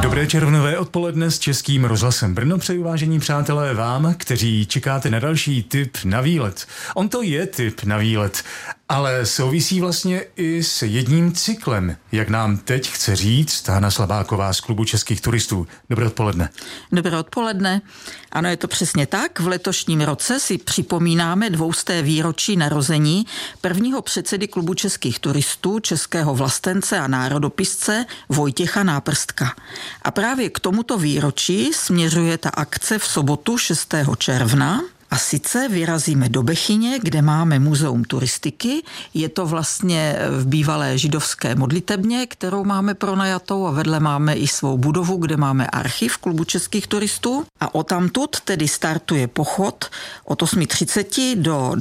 Dobré červnové odpoledne s Českým rozhlasem Brno přeju, vážení přátelé, vám, kteří čekáte na další tip na výlet. On to je tip na výlet, ale souvisí vlastně i s jedním cyklem, jak nám teď chce říct Hana Slabáková z Klubu českých turistů. Dobré odpoledne. Dobré odpoledne. Ano, je to přesně tak. V letošním roce si připomínáme 200. výročí narození prvního předsedy Klubu českých turistů, českého vlastence a národopisce Vojtěcha Náprstka. A právě k tomuto výročí směřuje ta akce v sobotu 6. června. A sice vyrazíme do Bechyně, kde máme muzeum turistiky. Je to vlastně v bývalé židovské modlitebně, kterou máme pronajatou, a vedle máme i svou budovu, kde máme archiv Klubu českých turistů. A odtamtud tedy startuje pochod od 8:30 do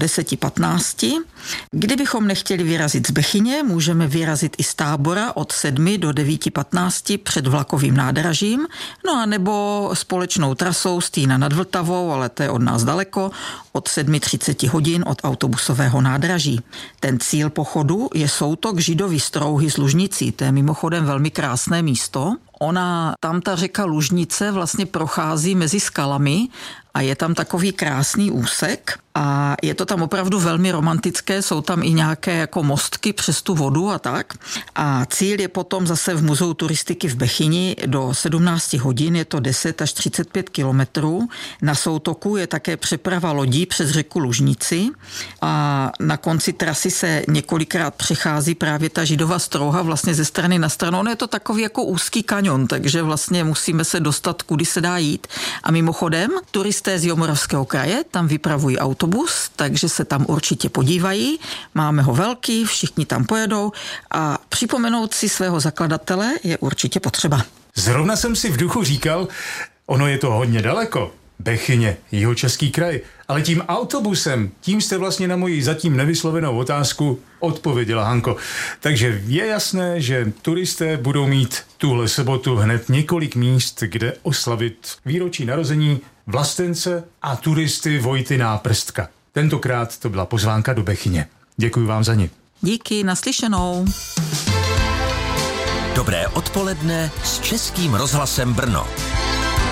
10:15. Kdybychom nechtěli vyrazit z Bechyně, můžeme vyrazit i z Tábora od 7 do 9:15 před vlakovým nádražím, no a nebo společnou trasou z Týna nad Vltavou, ale to je od nás daleko, od 7:30 hodin od autobusového nádraží. Ten cíl pochodu je soutok Židovy Strouhy z Lužnicí. To je mimochodem velmi krásné místo. Tam ta řeka Lužnice vlastně prochází mezi skalami a je tam takový krásný úsek a je to tam opravdu velmi romantické, jsou tam i nějaké jako mostky přes tu vodu a tak. A cíl je potom zase v muzeu turistiky v Bechyni do 17 hodin, je to 10 až 35 kilometrů. Na soutoku je také přeprava lodí přes řeku Lužnici a na konci trasy se několikrát přechází právě ta Židova Strouha vlastně ze strany na stranu. Ono je to takový jako úzký kaňon, takže vlastně musíme se dostat, kudy se dá jít. A mimochodem, turisté z Jihomoravského kraje tam vypravují autobus, takže se tam určitě podívají. Máme ho velký, všichni tam pojedou a připomenout si svého zakladatele je určitě potřeba. Zrovna jsem si v duchu říkal, ono je to hodně daleko. Bechyně, Jihočeský kraj, ale tím autobusem, tím jste vlastně na moji zatím nevyslovenou otázku odpověděla, Hanko. Takže je jasné, že turisté budou mít tuhle sobotu hned několik míst, kde oslavit výročí narození vlastence a turisty Vojty Náprstka. Tentokrát to byla pozvánka do Bechyně. Děkuji vám za ní. Díky, naslyšenou. Dobré odpoledne s Českým rozhlasem Brno.